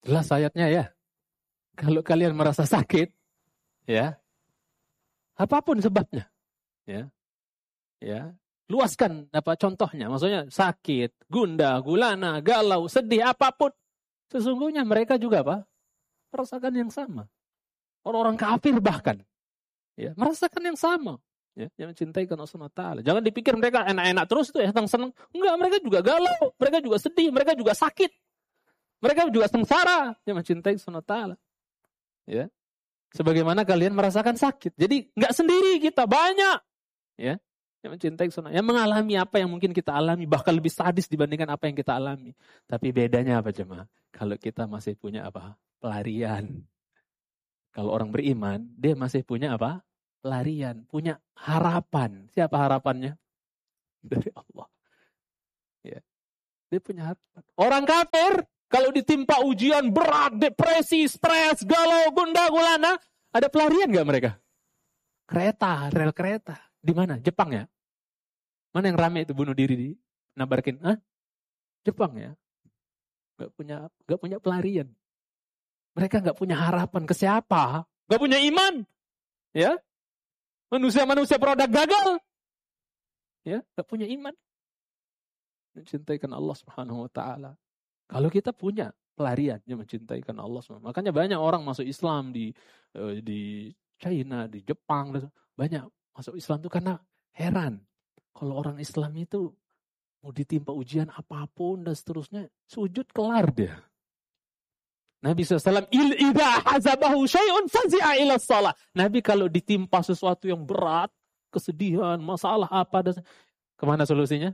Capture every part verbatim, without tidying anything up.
Jelas ayatnya ya. Kalau kalian merasa sakit, ya, apapun sebabnya, ya, ya, luaskan apa contohnya. Maksudnya sakit, gundah, gulana, galau, sedih, apapun. Sesungguhnya mereka juga apa? Merasakan yang sama. Orang-orang kafir bahkan, ya, merasakan yang sama. Ya, yang mencintai Allah Subhanahu wa taala. Jangan dipikir mereka enak-enak terus tuh ya, senang-senang. Enggak, mereka juga galau, mereka juga sedih, mereka juga sakit. Mereka juga sengsara yang mencintai Allah Subhanahu wa taala. Ya. Sebagaimana kalian merasakan sakit. Jadi enggak sendiri kita, banyak. Ya. Yang mencintai Allah, yang mengalami apa yang mungkin kita alami, bahkan lebih sadis dibandingkan apa yang kita alami. Tapi bedanya apa jemaah? Kalau kita masih punya apa? Pelarian. Kalau orang beriman, dia masih punya apa? Pelarian, punya harapan. Siapa harapannya? Dari Allah. Ya. Dia punya harapan. Orang kafir, kalau ditimpa ujian berat, depresi, stres, galau, gundah, gulana, ada pelarian nggak mereka? Kereta, rel kereta. Di mana? Jepang ya? Mana yang rame itu bunuh diri di Nabarkin? Hah? Jepang ya? Nggak punya, nggak punya pelarian. Mereka nggak punya harapan ke siapa? Nggak punya iman, ya? Manusia-manusia produk gagal, ya? Nggak punya iman. Mencintaikan Allah Subhanahu Wa Taala. Kalau kita punya pelarian yang mencintaikan Allah Subhanahu Wa Taala, makanya banyak orang masuk Islam di di China, di Jepang, banyak masuk Islam itu karena heran. Kalau orang Islam itu mau ditimpa ujian apapun dan seterusnya, sujud kelar dia. Nabi shallallahu alaihi wasallam, idza hazabahu syai'un fazi'a ila shalah. Nabi kalau ditimpa sesuatu yang berat, kesedihan, masalah apa, dan kemana solusinya?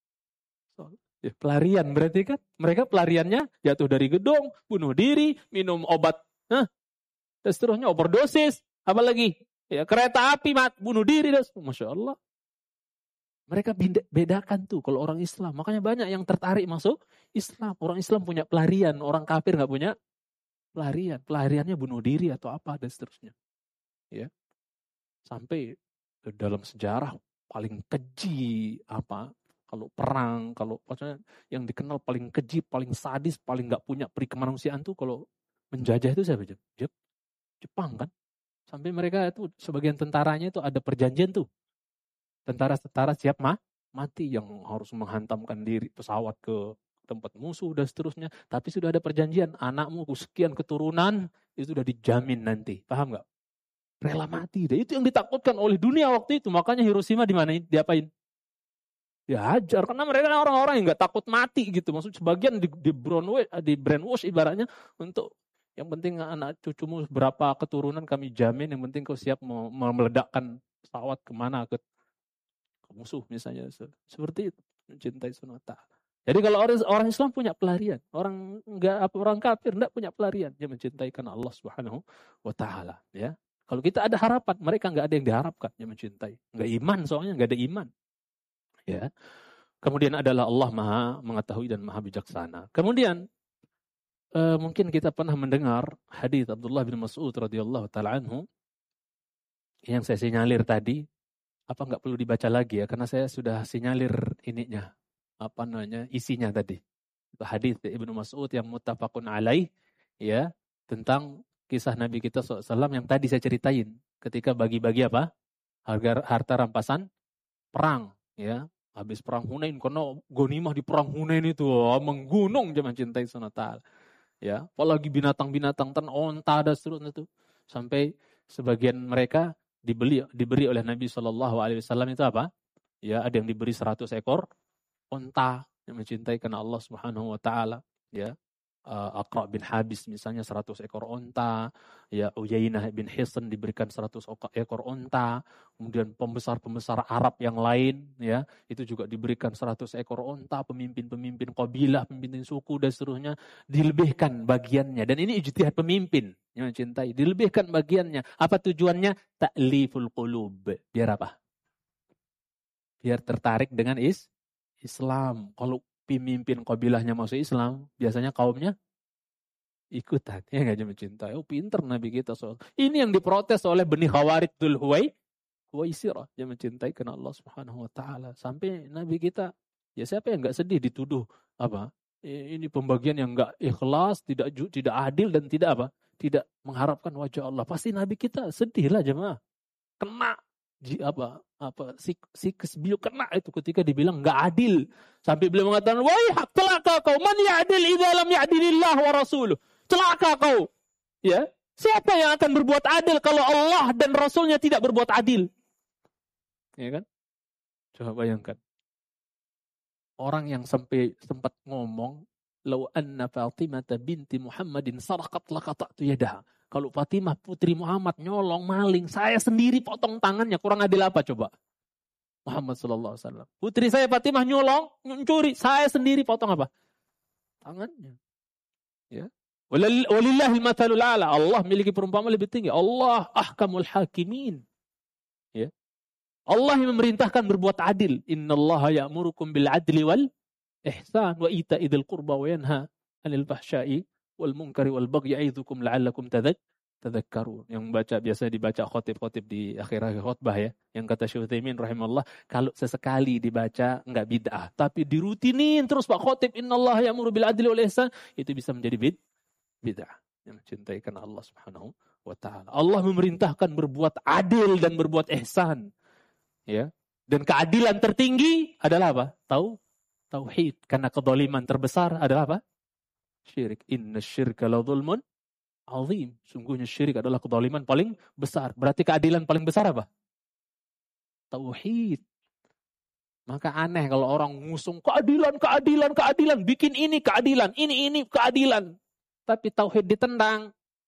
Ya, pelarian berarti kan. Mereka pelariannya jatuh dari gedung, bunuh diri, minum obat, huh? Dan seterusnya, overdosis, apalagi ya, kereta api, mat, bunuh diri, dan Masya Allah. Mereka bedakan tuh kalau orang Islam. Makanya banyak yang tertarik masuk Islam. Orang Islam punya pelarian, orang kafir nggak punya pelarian. Pelariannya bunuh diri atau apa dan seterusnya. Ya. Sampai dalam sejarah paling keji apa? Kalau perang, kalau maksudnya yang dikenal paling keji, paling sadis, paling nggak punya peri kemanusiaan tuh kalau menjajah itu siapa? Jep, Jepang kan. Sampai mereka itu sebagian tentaranya itu ada perjanjian tuh. Tentara-tentara siap mah mati yang harus menghantamkan diri pesawat ke tempat musuh dan seterusnya. Tapi sudah ada perjanjian, anakmu sekian keturunan itu sudah dijamin nanti. Paham nggak? Rela mati deh. Itu yang ditakutkan oleh dunia waktu itu. Makanya Hiroshima di mana? Diapain? Dihajar karena mereka orang-orang yang nggak takut mati gitu. Maksud sebagian di, di brainwash, di brainwash ibaratnya untuk yang penting anak cucumu berapa keturunan kami jamin. Yang penting kau siap meledakkan pesawat kemana ke musuh misalnya, seperti itu, mencintai sunata. Jadi kalau orang, orang Islam punya pelarian, orang enggak apa orang kafir enggak punya pelarian, dia mencintai karena Allah Subhanahu wa taala, ya. Kalau kita ada harapan, mereka enggak ada yang diharapkan, dia mencintai. Enggak iman soalnya, enggak ada iman. Ya. Kemudian adalah Allah Maha mengetahui dan Maha bijaksana. Kemudian eh, mungkin kita pernah mendengar hadis Abdullah bin Mas'ud radhiyallahu taala anhu yang saya sinyalir tadi. Apa nggak perlu dibaca lagi ya? Karena saya sudah sinyalir ininya, apa namanya, isinya tadi. Itu hadis Ibnu Mas'ud yang muttafaqun alaih, ya, tentang kisah Nabi kita shallallahu alaihi wasallam yang tadi saya ceritain. Ketika bagi-bagi apa? Harga, harta rampasan perang, ya. Habis perang Hunain, karena ghanimah di perang Hunain itu oh, menggunung dia mencintai sunata. Ya, apalagi binatang-binatang tan onta dan seterusnya itu. Sampai sebagian mereka dibeli diberi oleh Nabi Shallallahu Alaihi Wasallam itu apa? Ya, ada yang diberi seratus ekor onta yang mencintai karena Allah Subhanahu Wa Taala. Ya, uh, Aqra bin Habis misalnya seratus ekor onta. Ya, Uyainah bin Hisn diberikan seratus ekor onta. Kemudian pembesar-pembesar Arab yang lain, ya, itu juga diberikan seratus ekor onta. Pemimpin-pemimpin kabilah, pemimpin suku dan seterusnya dilebihkan bagiannya. Dan ini ijtihad pemimpin yang mencintai, dilebihkan bagiannya. Apa tujuannya? Ta'liful qulub. Biar apa? Biar tertarik dengan is Islam. Kalau pemimpin kabilahnya masuk Islam, biasanya kaumnya ikutan. Ya nggak, mencintai. Oh, pinter Nabi kita soal. Ini yang diprotes oleh Bani Khawarid Dzul Huwai Huwaisirah, yang mencintai karena Allah Subhanahu wa taala. Sampai Nabi kita, ya siapa yang enggak sedih dituduh apa? Ini pembagian yang enggak ikhlas, tidak tidak adil dan tidak apa? Tidak mengharapkan wajah Allah. Pasti Nabi kita sedih lah jemaah. Kena apa apa sikes beliau kena itu ketika dibilang enggak adil. Sampai beliau mengatakan, "Wahai celaka kau, man ya'dil idza lam ya'dilillah wa rasuluh." Celaka kau. Ya. Siapa yang akan berbuat adil kalau Allah dan Rasulnya tidak berbuat adil? Ya kan? Coba bayangkan. Orang yang sampai sempat ngomong, "Lau anna Fatimah binti Muhammadin saraqat laqata'tu yadaha." Kalau Fatimah putri Muhammad nyolong, maling, saya sendiri potong tangannya. Kurang adil apa coba? Muhammad sallallahu alaihi wasallam. Putri saya Fatimah nyolong, mencuri, saya sendiri potong apa? Tangannya. Ya. Walillahil matsalul a'la. Allah memiliki perumpamaan lebih tinggi. Allah ahkamul hakimin. Ya. Allah yang memerintahkan berbuat adil. Innallaha ya'murukum bil adli wal ihsan wa ita'i dzil qurba wa yanha 'anil fahsya'i wal munkari wal bagyi ya'idzukum la'allakum tadhakkarun. Yang baca biasa dibaca khotib-khotib di akhir-akhir khutbah ya. Yang kata Syekh Utsaimin rahimahullah, kalau sesekali dibaca enggak bid'ah, tapi dirutinin terus Pak khotib innallaha ya'muru bil adli wal ihsan, itu bisa menjadi bid bid'ah. Yang mencintai karena Allah Subhanahu wa taala. Allah memerintahkan berbuat adil dan berbuat ihsan. Ya. Dan keadilan tertinggi adalah apa? Tahu? Tauhid. Karena kezaliman terbesar adalah apa? Syirik. Inna syirka la dzulmun azim. Sungguhnya syirik adalah kezaliman paling besar. Berarti keadilan paling besar apa? Tauhid. Maka aneh kalau orang ngusung keadilan, keadilan, keadilan, bikin ini keadilan, ini ini keadilan. Tapi tauhid ditendang.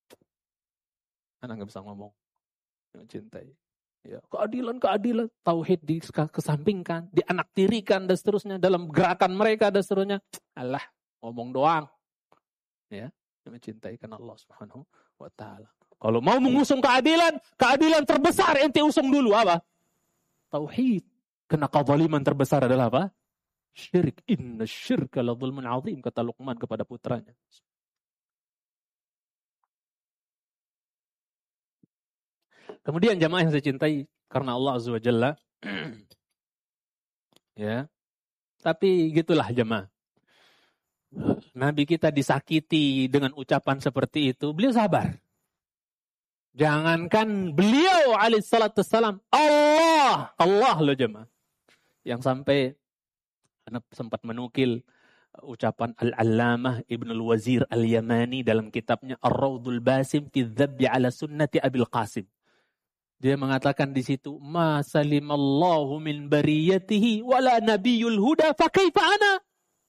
Anak nggak bisa ngomong. Mencintai. Ya, keadilan, keadilan, tauhid dikesampingkan, dianaktirikan dan seterusnya dalam gerakan mereka dan seterusnya. Allah, ngomong doang. Ya, mencintai karena Allah Subhanahu wa taala. Kalau mau mengusung keadilan, keadilan terbesar ente usung dulu apa? Tauhid. Karena kezaliman terbesar adalah apa? Syirik. Inna syirka la dzulmun azim, kata Luqman kepada putranya. Kemudian jamaah yang saya cintai karena Allah Azza wa Jalla. Ya. Tapi gitulah jamaah. Nabi kita disakiti dengan ucapan seperti itu, beliau sabar. Jangankan beliau alaihi salatu wassalam, Allah, Allah loh jemaah. Yang sampai Anda sempat menukil ucapan Al-Allamah Ibnul Wazir Al-Yamani dalam kitabnya Ar-Rawdul Basim fi Dzabbi ala Sunnati Abil Qasim. Dia mengatakan di situ, "Ma salimallahu min bariyatihi wala nabiyyul huda fa kaifa ana?"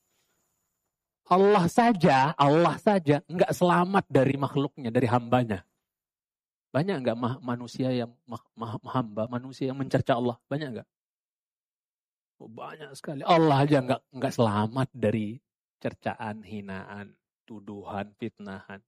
Allah saja, Allah saja enggak selamat dari makhluknya, dari hambanya. Banyak enggak manusia yang hamba, manusia yang mencerca Allah? Banyak enggak? Oh, banyak sekali. Allah aja enggak enggak selamat dari cercaan, hinaan, tuduhan, fitnahan.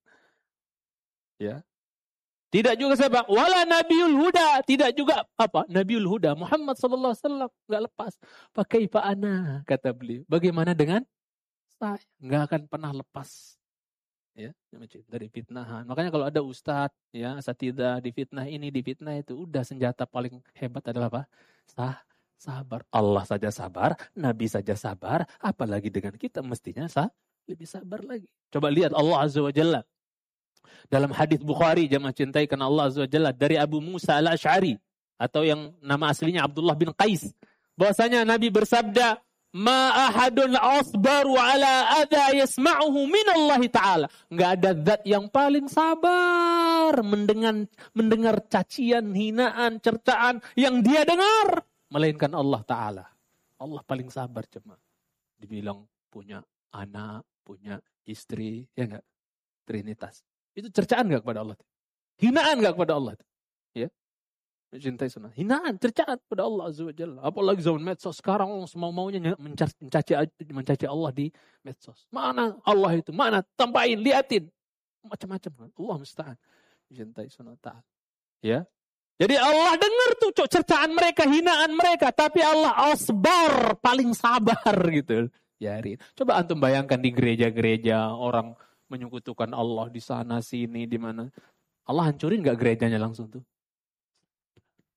Ya. Tidak juga siapa? Wala Nabiul Huda. Tidak juga apa? Nabiul Huda. Muhammad sallallahu alaihi wasallam enggak lepas. Pakai ana, kata beliau. Bagaimana dengan saya? Enggak akan pernah lepas. Ya, dari fitnahan. Makanya kalau ada ustadz, ya, asatidzah difitnah ini, difitnah itu, udah senjata paling hebat adalah apa? Sah, sabar. Allah saja sabar, Nabi saja sabar, apalagi dengan kita mestinya sah, lebih sabar lagi. Coba lihat Allah Azza wa Jalla. Dalam hadis Bukhari, jamaah cintai karena Allah Azza wa Jalla, dari Abu Musa Al-Asy'ari atau yang nama aslinya Abdullah bin Qais, bahwasanya Nabi bersabda, "Ma ahadun asbaru ala adza yasma'uhu min Allah Ta'ala." Enggak ada zat yang paling sabar mendengar mendengar cacian, hinaan, cercaan yang dia dengar melainkan Allah Ta'ala. Allah paling sabar cuma dibilang punya anak, punya istri, ya enggak? Trinitas. Itu cercaan enggak kepada Allah? Hinaan enggak kepada Allah? Ya. Mencintai sunnah. Hinaan, cercaan kepada Allah Azza wa Jalla. Apalagi zaman medsos sekarang orang semau-maunya mencaci, mencaci Allah di medsos. Mana Allah itu? Mana? Tampain, liatin. Macam-macam. Allah musta'an. Mencintai sunnah ta'ala. Ya. Jadi Allah dengar tuh cercaan mereka, hinaan mereka. Tapi Allah asbar, paling sabar gitu. Biarin. Coba antum bayangkan di gereja-gereja orang menyekutukan Allah di sana sini di mana. Allah hancurin enggak gerejanya langsung tuh?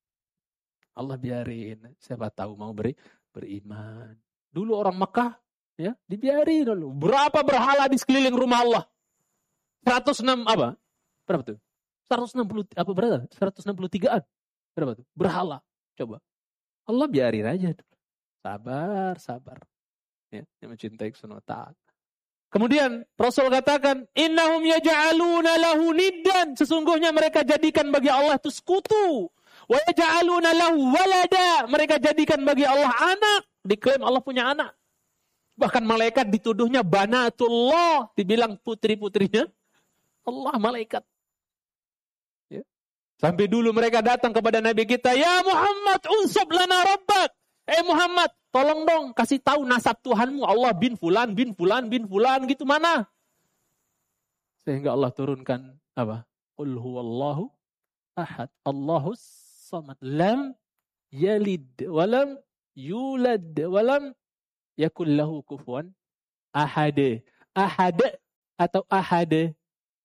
Allah biarin. Siapa tahu mau beri beriman. Dulu orang Mekah Ya, dibiarin dulu. Berapa berhala di sekeliling rumah Allah? seratus enam apa? Berapa tuh? seratus enam puluh apa berapa? seratus enam puluh tigaan. Berapa tuh? Berhala. Coba. Allah biarin aja. Sabar, sabar. Ya, yang mencintai Subhanahu wa ta'ala. Kemudian Rasul katakan, innahum yaj'aluna lahu niddan. Sesungguhnya mereka jadikan bagi Allah itu sekutu. Wa yaj'aluna lahu walada. Mereka jadikan bagi Allah anak. Diklaim Allah punya anak. Bahkan malaikat dituduhnya banatullah, dibilang putri-putrinya Allah, malaikat. Ya. Sampai dulu mereka datang kepada Nabi kita, ya Muhammad, unsub lana rabbak. Eh Muhammad, tolong dong kasih tahu nasab Tuhanmu, Allah bin fulan, bin fulan, bin fulan, gitu mana? Sehingga Allah turunkan apa? Qul huwallahu ahad, Allahus samad, lam yalid walam yulad walam yakul lahu kufuwan ahad. Ahad atau ahad?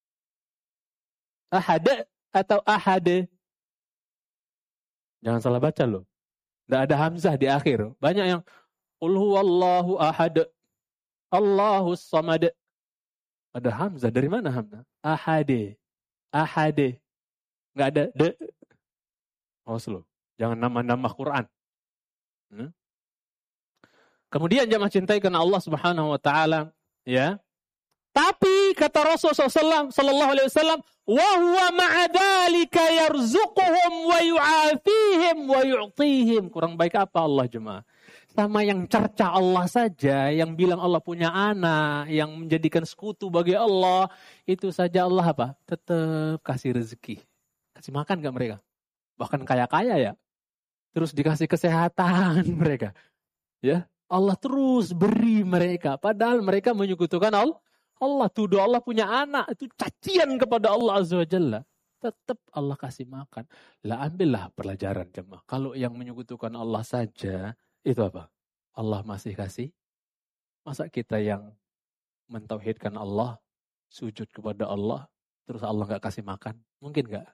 Ahad atau ahad? Jangan salah baca loh. Tidak ada hamzah di akhir. Banyak yang qul huwallahu ahad, Allahus samad. Ada hamzah. Dari mana hamzah? Ahad. Ahad. Enggak ada de. Oh, slow. Jangan nama-nama Quran. Hmm? Kemudian jamaah cintai karena Allah Subhanahu wa taala, ya. Tapi kata Rasulullah sallallahu alaihi wasallam, wa huwa ma'a dzalika yarzuquhum wa yu'afihim wa yu'tihim. Kurang baik apa Allah jemaah? Sama yang cerca Allah saja, yang bilang Allah punya anak, yang menjadikan sekutu bagi Allah, itu saja Allah apa? Tetap kasih rezeki. Kasih makan enggak mereka? Bahkan kaya-kaya ya. Terus dikasih kesehatan mereka. Ya. Allah terus beri mereka. Padahal mereka menyekutukan Allah. Allah tuduh Allah punya anak. Itu cacian kepada Allah Azza wa Jalla. Tetap Allah kasih makan. Lah ambillah pelajaran jemaah. Kalau yang menyekutukan Allah saja, itu apa? Allah masih kasih. Masa kita yang mentauhidkan Allah, sujud kepada Allah, terus Allah gak kasih makan? Mungkin gak?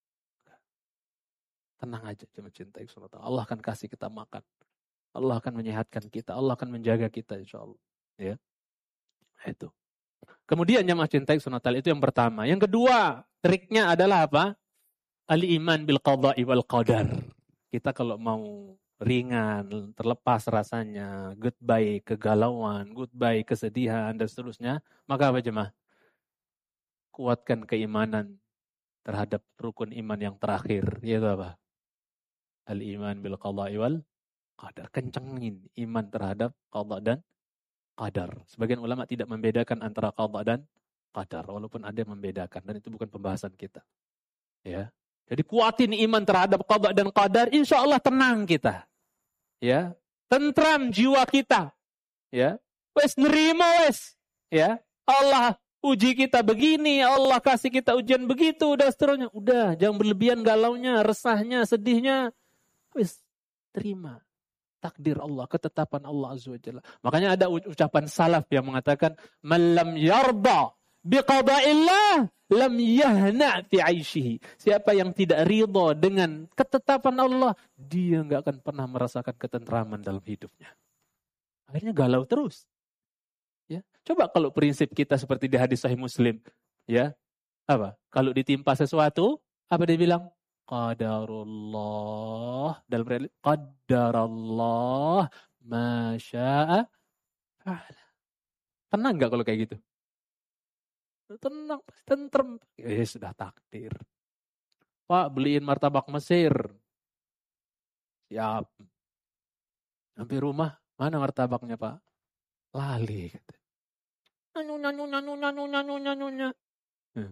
Tenang aja, cuma cintai Allah akan kasih kita makan. Allah akan menyehatkan kita. Allah akan menjaga kita insyaAllah. Ya. Itu. Kemudian jamaah cintai sunatal itu yang pertama. Yang kedua, triknya adalah apa? Al-iman bil qada'i wal qadar. Kita kalau mau ringan, terlepas rasanya, goodbye kegalauan, goodbye kesedihan, dan seterusnya, maka apa jemaah? Kuatkan keimanan terhadap rukun iman yang terakhir. Yaitu apa? Al-iman bil qada'i wal qadar. Kencengin iman terhadap qada dan qadar. Sebagian ulama tidak membedakan antara qada dan qadar, walaupun ada yang membedakan, dan itu bukan pembahasan kita. Ya. Jadi kuatin iman terhadap qada dan qadar, insya Allah tenang kita. Ya. Tentram jiwa kita. Ya. Wes nerima wes. Ya. Allah uji kita begini, Allah kasih kita ujian begitu, dan seterusnya. Udah, jangan berlebihan galaunya, resahnya, sedihnya. Wes terima. Takdir Allah, ketetapan Allah Azza wa Jalla. Makanya ada ucapan salaf yang mengatakan, "Man lam yarda biqada'illah lam yahna' fi 'aishihi." Siapa yang tidak ridha dengan ketetapan Allah, dia enggak akan pernah merasakan ketentraman dalam hidupnya. Akhirnya galau terus. Ya, coba kalau prinsip kita seperti di hadis Sahih Muslim, ya. Apa? Kalau ditimpa sesuatu, apa dia bilang? Qadarullah, dalam realit qadarallah ma syaa fa'ala. Tenang enggak kalau kayak gitu? Tenang, tentrem. Eh sudah takdir. Pak, beliin martabak Mesir. Siap. Sampai rumah, mana martabaknya, Pak? Lali kata. Nyonya nyonya nyonya nyonya nyonya nyonya. Hmm.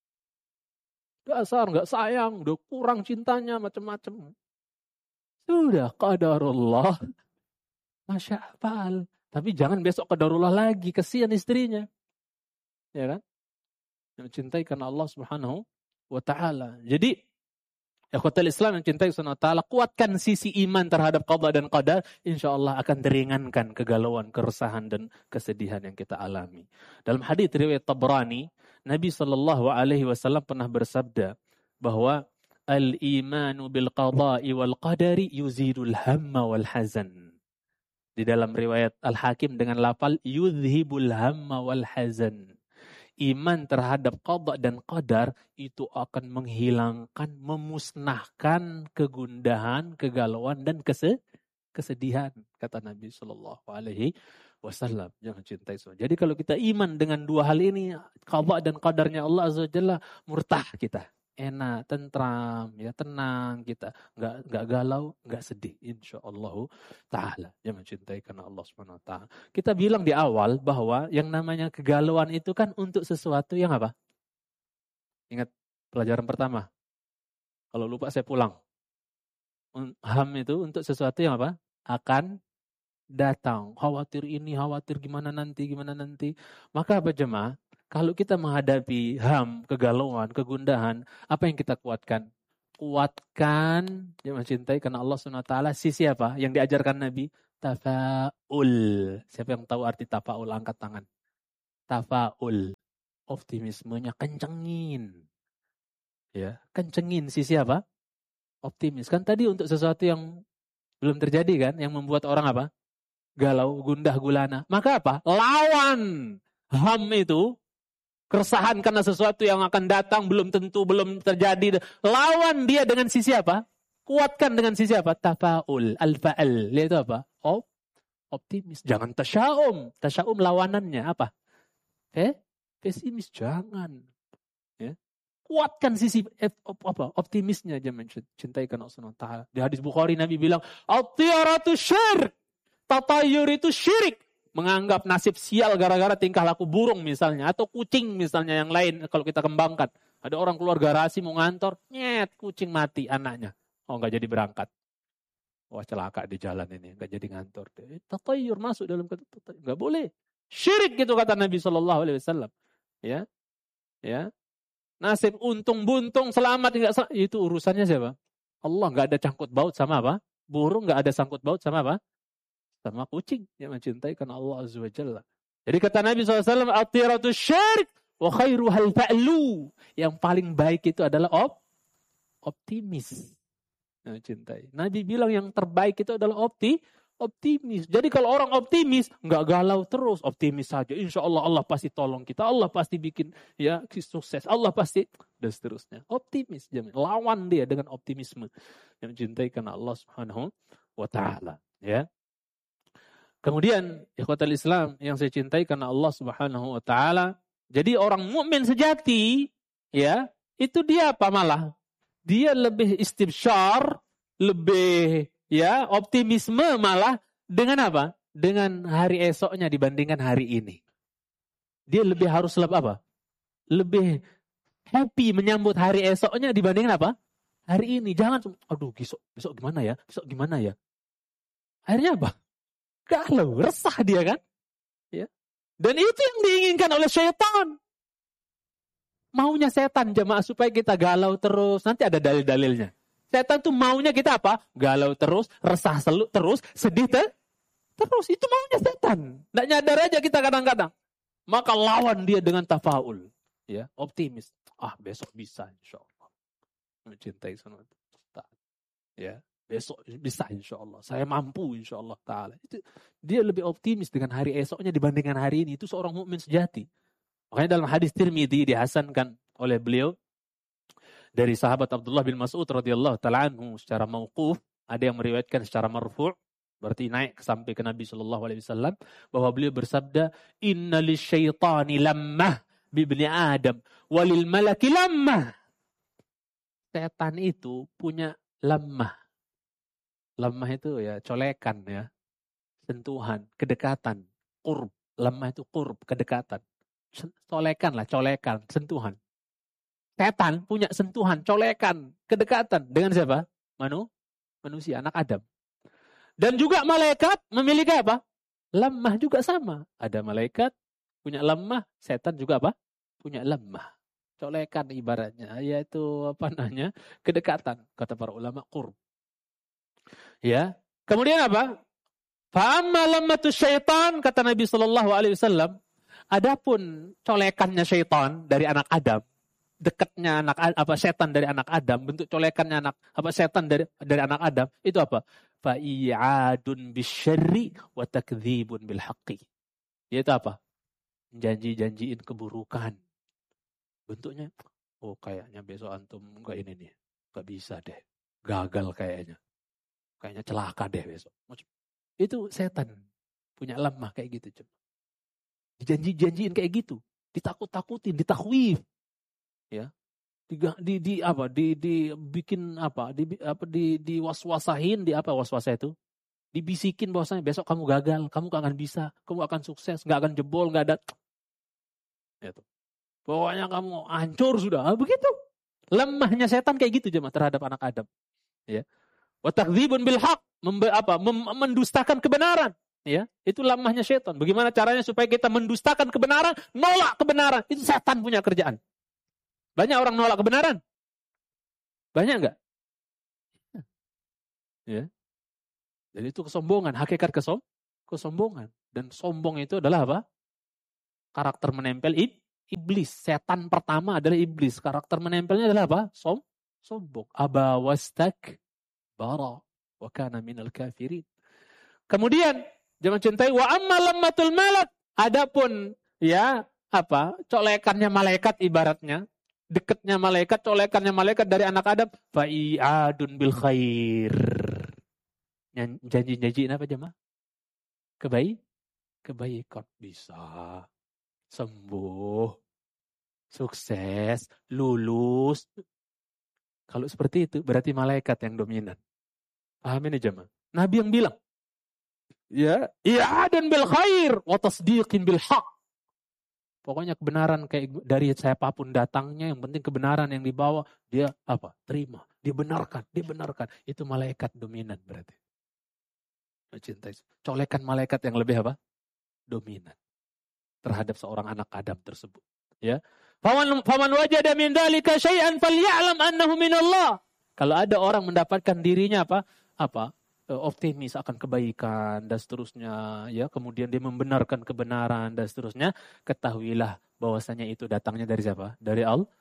Dasar nggak sayang, udah kurang cintanya, macam-macam. Sudah, qadarullah. Masya Allah. Tapi jangan besok qadarullah lagi, kesian istrinya. Ya kan? Yang mencintai karena Allah Subhanahu wa ta'ala. Jadi, ikhwatul Islam yang mencintai Subhanahu wa ta'ala, kuatkan sisi iman terhadap qada dan qadar, insya Allah akan teringankan kegalauan, keresahan, dan kesedihan yang kita alami. Dalam hadits riwayat Tabrani, Nabi sallallahu alaihi wasallam pernah bersabda bahwa al-imanu bil qada'i wal qadari yuzidul hamma wal hazan. Di dalam riwayat Al-Hakim dengan lafal yudhibul hamma wal hazan. Iman terhadap qada dan qadar itu akan menghilangkan, memusnahkan kegundahan, kegalauan dan kese- kesedihan, kata Nabi Shallallahu Alaihi Wasallam. Jangan cintai semua. Jadi kalau kita iman dengan dua hal ini, qada dan qadarnya Allah Azza wa Jalla, murtah kita. Enak, tentram, ya tenang kita, nggak nggak galau, nggak sedih, insya Allah Taala. Jangan mencintai karena Allah Subhanahu Wa Taala. Kita bilang di awal bahwa yang namanya kegalauan itu kan untuk sesuatu yang apa? Ingat pelajaran pertama. Kalau lupa saya pulang. Ham itu untuk sesuatu yang apa? Akan datang. Khawatir ini, khawatir gimana nanti, gimana nanti. Maka apa jemaah? Kalau kita menghadapi ham, kegalauan, kegundahan, apa yang kita kuatkan? Kuatkan, dia mencintai karena Allah subhanahu wa taala. Sisi apa? Yang diajarkan Nabi? Tafa'ul. Siapa yang tahu arti tafa'ul? Angkat tangan. Tafa'ul. Optimismenya kencengin. Ya, kencengin sisi apa? Optimis. Kan tadi untuk sesuatu yang belum terjadi kan, yang membuat orang apa? Galau, gundah, gulana. Maka apa? Lawan ham itu. Keresahan karena sesuatu yang akan datang belum tentu, belum terjadi. Lawan dia dengan sisi apa? Kuatkan dengan sisi apa? Tafa'ul, al-fa'al. Itu apa? Oh, optimis. Jangan tasya'um. Tasya'um lawanannya apa? Eh, pesimis. Jangan. Ya. Kuatkan sisi apa? Optimisnya. Jangan cintai karena Allah subhanahu wa taala. Di hadis Bukhari Nabi bilang, at-tiyaratu syirik. Tatayur itu syirik. Menganggap nasib sial gara-gara tingkah laku burung misalnya. Atau kucing misalnya yang lain kalau kita kembangkan. Ada orang keluar garasi mau ngantor. Nyet, kucing mati anaknya. Oh nggak jadi berangkat. Wah celaka di jalan ini. Nggak jadi ngantor. Tatayur masuk dalam kata tatayur. Nggak boleh. Syirik gitu kata Nabi shallallahu alaihi wasallam. Ya. Ya. Nasib untung buntung selamat. Enggak sel- itu urusannya siapa? Allah nggak ada cangkut baut sama apa? Burung nggak ada sangkut baut sama apa? Sama kucing yang mencintai karena Allah Azza wa Jalla. Jadi kata Nabi shallallahu alaihi wasallam, at-tiratu syirik wa khairuhal fa'lu. Yang paling baik itu adalah op, optimis. Yang mencintai. Nabi bilang yang terbaik itu adalah opti, optimis. Jadi kalau orang optimis, nggak galau terus, optimis saja. Insya Allah Allah pasti tolong kita, Allah pasti bikin ya sukses, Allah pasti dan seterusnya. Optimis, jamin. Lawan dia dengan optimisme yang mencintai karena Allah Subhanahu wa Ta'ala. Ya. Kemudian ikhwatal Islam yang saya cintai karena Allah Subhanahu wa taala. Jadi orang mukmin sejati ya, itu dia apa malah? Dia lebih istibsyar, lebih ya, optimisme malah dengan apa? Dengan hari esoknya dibandingkan hari ini. Dia lebih harus lebih apa? Lebih happy menyambut hari esoknya dibandingkan apa? Hari ini. Jangan aduh besok besok gimana ya? Besok gimana ya? Akhirnya apa? Galau, resah dia kan? Ya. Dan itu yang diinginkan oleh syaitan. Maunya setan jemaah supaya kita galau terus. Nanti ada dalil-dalilnya. Setan tuh maunya kita apa? Galau terus, resah selu, terus, sedih ter- terus. Itu maunya setan. Nggak nyadar aja kita kadang-kadang. Maka lawan dia dengan tafaul. Ya, optimis. Ah besok bisa insya Allah. Mencintai sama ya. Besok bisa insya Allah. Saya mampu insya Allah Ta'ala. Itu, dia lebih optimis dengan hari esoknya dibandingkan hari ini. Itu seorang mukmin sejati. Makanya dalam hadis Tirmidzi dihasankan oleh beliau dari sahabat Abdullah bin Mas'ud radhiyallahu ta'ala anhu secara mauquf. Ada yang meriwayatkan secara marfu'. Berarti naik sampai ke Nabi shallallahu alaihi wasallam. Bahwa beliau bersabda, Inna li syaitani lammah bibni Adam. Walil malaki lammah. Setan itu punya lammah. Lemah itu ya colekan ya, sentuhan, kedekatan, qurb. Lemah itu qurb, kedekatan. Colekan lah, colekan, sentuhan. Setan punya sentuhan, colekan, kedekatan. Dengan siapa? Manu? Manusia, anak Adam. Dan juga malaikat memiliki apa? Lemah juga sama. Ada malaikat punya lemah, setan juga apa? Punya lemah. Colekan ibaratnya, yaitu apa namanya? Kedekatan. Kata para ulama, qurb. Ya, kemudian apa? Fa'amma lammatu syaitan, kata Nabi sallallahu alaihi wasallam, adapun colekannya syaitan dari anak Adam, dekatnya anak apa setan dari anak Adam, bentuk colekannya anak apa setan dari dari anak Adam itu apa? Fa i'adun bisyarri wa takdzibun bil haqqi. Yaitu apa? Janji-janjiin keburukan. Bentuknya, oh kayaknya besok antum enggak ini nih, enggak bisa deh, gagal kayaknya, kayaknya celaka deh besok. Itu setan punya lemah kayak gitu, coba. Dijanji-janjiin kayak gitu, ditakut-takutin, ditakhwif. Ya, di, di, di apa, di, di bikin apa, di apa, di, di was-wasahin, di apa was-wasa itu, dibisikin bahwasanya besok kamu gagal, kamu gak akan bisa, kamu akan sukses, gak akan jebol, gak ada, itu, pokoknya kamu hancur sudah, ah, begitu, lemahnya setan kayak gitu jemaah terhadap anak Adam, ya, wa takdzibun bil haq, apa, mem, mendustakan kebenaran, ya, itu lemahnya setan. Bagaimana caranya supaya kita mendustakan kebenaran, nolak kebenaran, itu setan punya kerjaan. Banyak orang nolak kebenaran? Banyak enggak? Ya. Jadi itu kesombongan, hakikat kesom, kesombongan. Dan sombong itu adalah apa? Karakter menempel iblis. Setan pertama adalah iblis. Karakter menempelnya adalah apa? Som, sombong. Aba wastak bara wa kana minal kafirin. Kemudian, jangan cintai wa amma lammatul malak. Adapun ya, apa? Colekannya malaikat ibaratnya. Dekatnya malaikat, colekannya malaikat dari anak Adam, fa'i'adun bil khair. Janji-janjiin apa jemaah? Kebaik, kebaikan bisa, sembuh, sukses, lulus. Kalau seperti itu berarti malaikat yang dominan. Paham ini jemaah? Nabi yang bilang, ya, i'adun bil khair wa tasdiqin bil haq. Pokoknya kebenaran kayak dari siapapun datangnya, yang penting kebenaran yang dibawa, dia apa? Terima, dia benarkan, dia benarkan. Itu malaikat dominan berarti. Mencintai. Colekan malaikat yang lebih apa? Dominan. Terhadap seorang anak Adam tersebut. Ya. Faman faman wajada min dzalika syai'an falya'lam annahu minallah. Kalau ada orang mendapatkan dirinya apa? Apa? Optimis akan kebaikan dan seterusnya, ya, kemudian dia membenarkan kebenaran dan seterusnya, ketahuilah bahwasanya itu datangnya dari siapa? Dari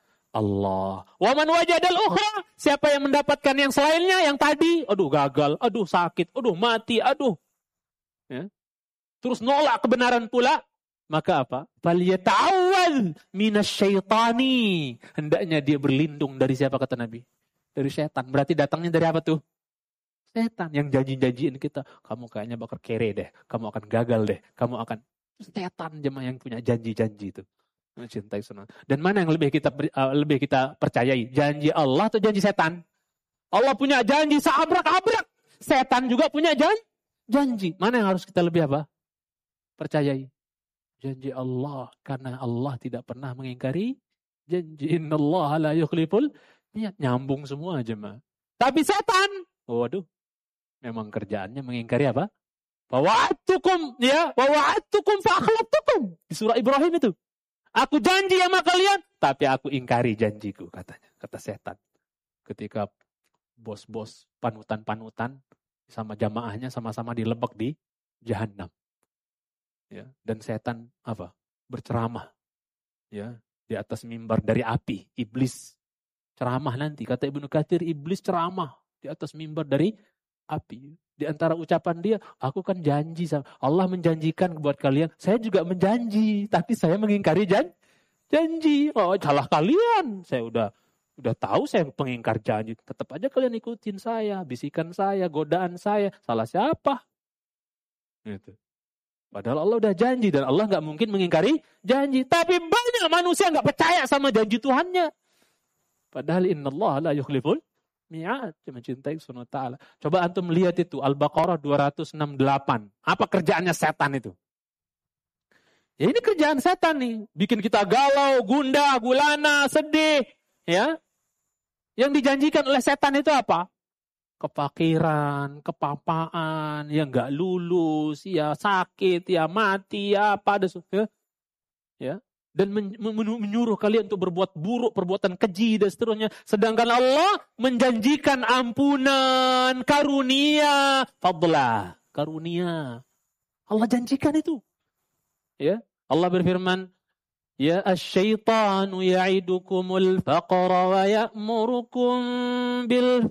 Allah. Wa man wajadal ukhra, siapa yang mendapatkan yang selainnya, yang tadi, aduh gagal, aduh sakit, aduh mati, aduh, ya, terus nolak kebenaran pula, maka apa? Falyata'awwal minasyaitani, hendaknya dia berlindung dari siapa kata Nabi? Dari setan. Berarti datangnya dari apa tuh? Setan yang janji-janjiin kita, kamu kayaknya bakal kere deh, kamu akan gagal deh, kamu akan, setan jemaah yang punya janji-janji itu. Mencintai sunnah. Dan mana yang lebih kita uh, lebih kita percayai? Janji Allah atau janji setan? Allah punya janji seabrak-abrak. Setan juga punya janji. Janji. Mana yang harus kita lebih apa? Percayai? Janji Allah, karena Allah tidak pernah mengingkari janji. Innallaha la yukhliful mi'ad. Nyambung semua jemaah. Tapi setan, waduh, memang kerjaannya mengingkari apa? Wa'adtukum, ya, wa'adtukum fa'akhlaftukum. Di surah Ibrahim itu. Aku janji sama kalian, tapi aku ingkari janjiku, katanya. Kata setan. Ketika bos-bos panutan-panutan sama jamaahnya sama-sama dilebak di Jahannam. Ya, dan setan apa? Berceramah. Ya, di atas mimbar dari api, iblis ceramah nanti. Kata Ibnu Katsir, iblis ceramah di atas mimbar dari api. Di antara ucapan dia, aku kan janji sama Allah, menjanjikan buat kalian. Saya juga menjanji, tapi saya mengingkari jan, janji. Oh, salah kalian. Saya udah udah tahu saya pengingkar janji. Tetap aja kalian ikutin saya, bisikan saya, godaan saya. Salah siapa? Gitu. Padahal Allah udah janji dan Allah nggak mungkin mengingkari janji. Tapi banyak manusia nggak percaya sama janji Tuhannya. Padahal innallaha la yukhliful mi'ad, mencintai subhanahu wa ta'ala. Coba antum lihat itu Al-Baqarah dua ratus enam puluh delapan. Apa kerjaannya setan itu? Ya ini kerjaan setan nih, bikin kita galau, gundah, gulana, sedih, ya. Yang dijanjikan oleh setan itu apa? Kefakiran, kepapaan, ya enggak lulus, ya sakit, ya mati, ya apa ada, ya. Ya. Dan menyuruh kalian untuk berbuat buruk, perbuatan keji dan seterusnya. Sedangkan Allah menjanjikan ampunan, karunia, fadlah, karunia. Allah janjikan itu. Ya, Allah berfirman, Ya asyaitanu ya'idukumul faqra wa ya'murukum bil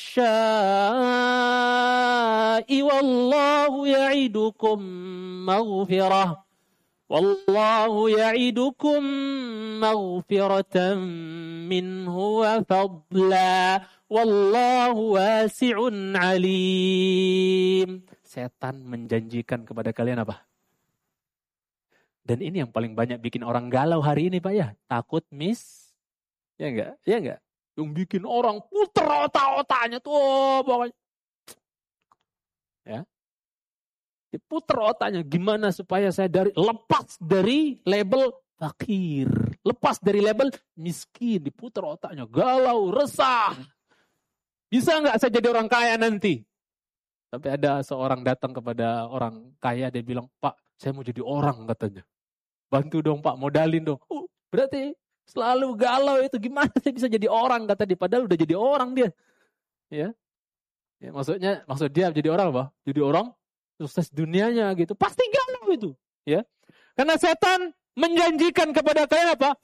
fahsya'i wallahu ya'idukum maghfirah. Wallahu ya'idukum maghfiratan minhu wa fadla. Wallahu wasi'un alim. Setan menjanjikan kepada kalian apa? Dan ini yang paling banyak bikin orang galau hari ini, Pak ya. Takut miss. Ya enggak? Ya enggak? Yang bikin orang puter otak-otaknya tuh pokoknya. Ya. Diputer otaknya. Gimana supaya saya dari lepas dari label fakir. Lepas dari label miskin. Diputer otaknya. Galau, resah. Bisa enggak saya jadi orang kaya nanti? Sampai ada seorang datang kepada orang kaya. Dia bilang, Pak, saya mau jadi orang katanya. Bantu dong Pak, modalin dong. Oh, berarti selalu galau itu. Gimana saya bisa jadi orang kata dia. Padahal udah jadi orang dia. Ya, ya maksudnya, maksud dia jadi orang apa? Jadi orang sukses dunianya gitu. Pasti galau itu. Ya, karena setan menjanjikan kepada kalian apa?